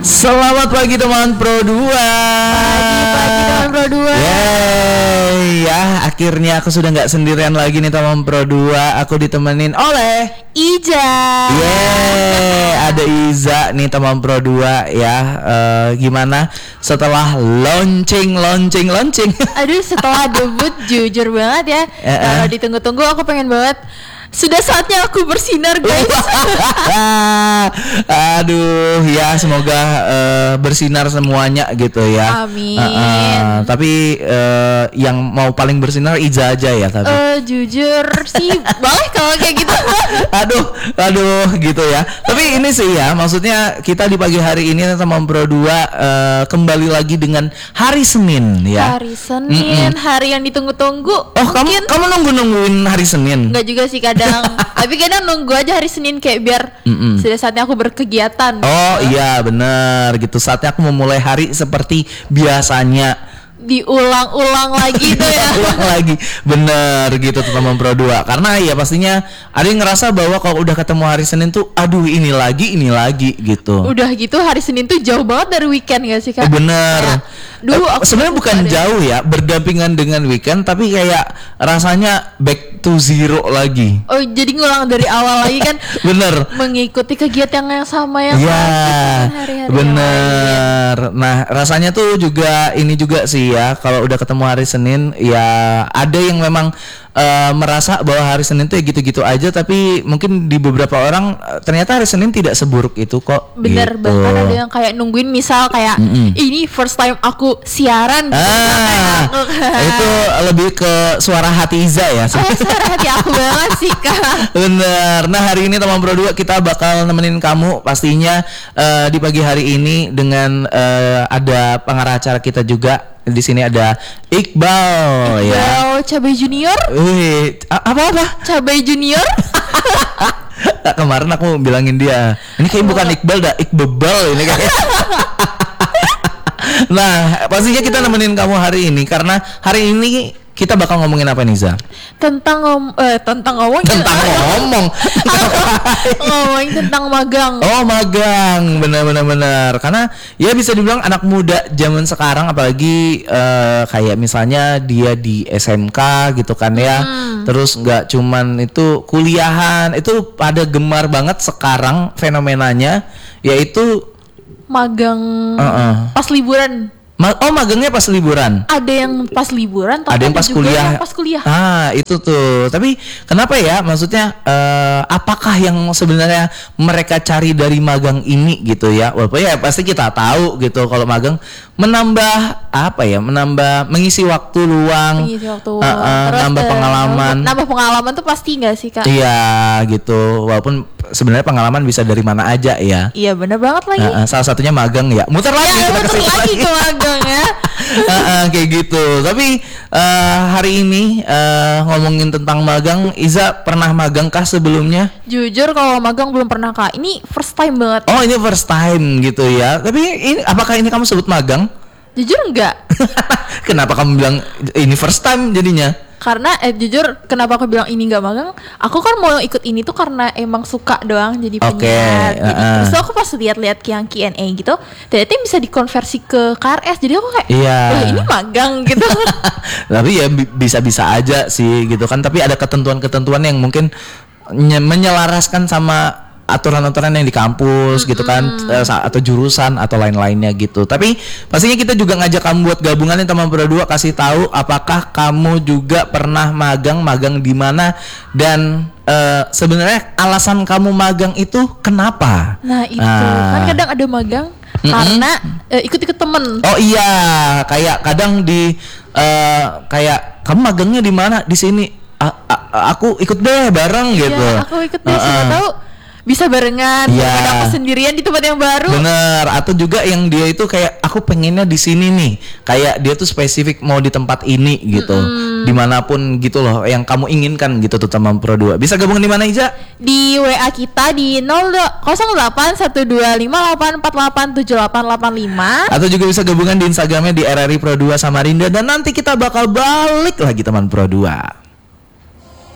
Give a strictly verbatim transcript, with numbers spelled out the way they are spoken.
Selamat pagi teman Pro dua. Pagi, pagi teman Pro dua. Yeay, ya akhirnya aku sudah nggak sendirian lagi nih teman Pro dua. Aku ditemenin oleh Iza. Yeay, ada Iza nih teman Pro dua ya. Uh, gimana setelah launching, launching, launching? Aduh, setelah debut jujur banget ya. Uh-uh. Kalau ditunggu-tunggu aku pengen banget. Sudah saatnya aku bersinar, guys. Aduh, ya semoga uh, bersinar semuanya gitu ya. Amin. Uh, uh, tapi uh, yang mau paling bersinar Iza aja ya tapi. Uh, jujur sih boleh kalau kayak gitu. aduh, aduh gitu ya. Tapi ini sih ya, maksudnya kita di pagi hari ini teman Pro dua uh, kembali lagi dengan hari Senin ya. Hari Senin, Mm-mm. hari yang ditunggu-tunggu. Oh, kamu Mungkin kamu nunggu nungguin hari Senin? enggak juga sih kadang. Tapi kadang nunggu aja hari Senin kayak biar Mm-mm. sudah saatnya aku berkegiatan. Oh iya benar gitu. Saatnya aku memulai hari seperti biasanya. Diulang-ulang lagi tuh ya. Ulang lagi, bener gitu teman Pro dua. Karena ya pastinya ada yang ngerasa bahwa kalau udah ketemu hari Senin tuh, aduh ini lagi, ini lagi gitu. Udah gitu hari Senin tuh jauh banget dari weekend gak sih Kak? Bener. Kayak, dulu Eh, aku sebenarnya suka bukan deh. jauh ya, berdampingan dengan weekend, tapi kayak rasanya back to zero lagi. Oh jadi ngulang dari awal lagi kan. Bener. Mengikuti kegiatan yang sama yang Iya, lain, hari-hari yang lain. bener. Nah, rasanya tuh juga ini juga sih ya. Kalau udah ketemu hari Senin, ya ada yang memang uh, merasa bahwa hari Senin tuh ya gitu-gitu aja. Tapi mungkin di beberapa orang uh, ternyata hari Senin tidak seburuk itu kok. Bener, gitu. bahkan ada yang kayak nungguin misal kayak Mm-mm. ini first time aku siaran gitu. Ah, Aku kan. itu lebih ke suara hati Iza ya. Oh, suara hati aku banget sih Kak. Bener. Nah hari ini teman Pro dua kita bakal nemenin kamu pastinya uh, di pagi hari ini dengan uh, ada pengarah acara kita juga. Di sini ada Iqbal, ya. Wow, Cabai Junior. Wih, a- apa-apa? Cabai Junior. Kemarin aku bilangin dia, ini kayak bukan Iqbal dah, Iqbal ini kayak. Nah, pastinya kita nemenin kamu hari ini karena hari ini kita bakal ngomongin apa nih, Za? Tentang ngom eh tentang ngomong Tentang ngomong. ngomongin tentang magang. Oh magang, benar-benar benar. Karena ya bisa dibilang anak muda zaman sekarang, apalagi uh, kayak misalnya dia di S M K gitu kan ya. Hmm. Terus nggak cuman itu kuliahan, itu pada gemar banget sekarang fenomenanya, yaitu Magang Uh-uh. pas liburan. ma- oh magangnya pas liburan. Ada yang pas liburan, tapi Ada yang pas juga kuliah. yang pas kuliah. Ah, itu tuh. Tapi kenapa ya? Maksudnya eh, apakah yang sebenarnya mereka cari dari magang ini gitu ya? Walaupun ya pasti kita tahu gitu kalau magang menambah apa ya? Menambah mengisi waktu luang. Mengisi waktu Ah, ah, Terus, nambah eh, pengalaman. Nambah pengalaman tuh pasti nggak sih Kak? Iya, gitu. Walaupun sebenarnya pengalaman bisa dari mana aja ya. Iya bener banget lagi. Ah, ah, salah satunya magang ya. Muter lagi Ya, kita ke betul situ lagi ke magang ya. Ah, ah, kayak gitu. Tapi eh, hari ini eh, ngomongin tentang magang, Iza pernah magang kah sebelumnya? Jujur kalau magang belum pernah Kak. Ini first time banget. Oh ini first time gitu ya. Tapi ini apakah ini kamu sebut magang? Jujur enggak? Kenapa kamu bilang ini first time jadinya? Karena eh jujur kenapa aku bilang ini nggak magang? Aku kan mau ikut ini tuh karena emang suka doang jadi Oke, penyiar. Jadi uh-uh. terus tuh aku pas lihat-lihat yang Q and A gitu, ternyata bisa dikonversi ke K R S. Jadi aku kayak, Iya. wah ini magang gitu. Tapi ya bi- bisa-bisa aja sih gitu kan. Tapi ada ketentuan-ketentuan yang mungkin nye- menyelaraskan sama aturan-aturan yang di kampus gitu kan, eh, sa- atau jurusan atau lain-lainnya gitu. Tapi pastinya kita juga ngajak kamu buat gabungan nih teman Pro dua, kasih tahu apakah kamu juga pernah magang, magang di mana, dan eh, sebenarnya alasan kamu magang itu kenapa? Nah itu Ah. kan kadang ada magang Mm-mm. karena eh, ikut-ikut temen. Oh iya, kayak kadang di eh, kayak kamu magangnya di mana? Di sini. A- a- aku ikut deh bareng gitu. Iya, aku ikut deh, siapa Uh-uh. tahu bisa barengan. Iya. Daripada aku sendirian di tempat yang baru. Bener. Atau juga yang dia itu kayak aku pengennya di sini nih. Kayak dia tuh spesifik mau di tempat ini gitu. Dimanapun gitu loh yang kamu inginkan gitu tuh teman Pro dua. Bisa gabung di mana Iza? Di W A kita di nol delapan satu dua lima delapan empat delapan tujuh delapan delapan lima. Atau juga bisa gabungan di Instagramnya di R R I Pro dua Samarinda. Dan nanti kita bakal balik lagi teman Pro dua.